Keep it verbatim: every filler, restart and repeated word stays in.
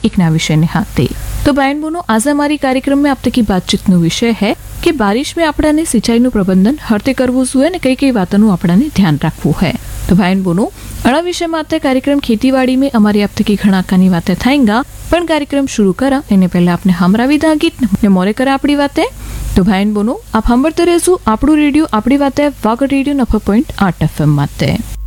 एक नया विषय निहाते। तो बहन बोनो, आज हमारी कार्यक्रम में आप तक की बातचीत नो विषय है कि बारिश में आपणाने सिंचाई નું પ્રબંધન હરતે કરવું જોઈએ ને કઈ કઈ વાતોનું આપણાને ધ્યાન રાખવું है। तो बहन बोनो, अड़ा विषय में कार्यक्रम खेतीवाड़ी में अमारी आप तक की घना कानी बातें थाएंगा, पण कार्यक्रम शुरू करा एने पहले आपने हमरा विदा गीत ने मोरे करा आपड़ी बातें। तो बहन बोनो, आप सांभळते रहेशो आपणो रेडियो आपड़ी बातें वागड़ रेडियो नब्बे पॉइंट आठ एफएम माटे।